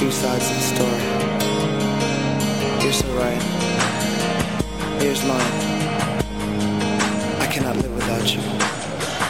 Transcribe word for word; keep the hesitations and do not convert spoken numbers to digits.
two sides of the story. You're so right. Here's mine. I cannot live without you.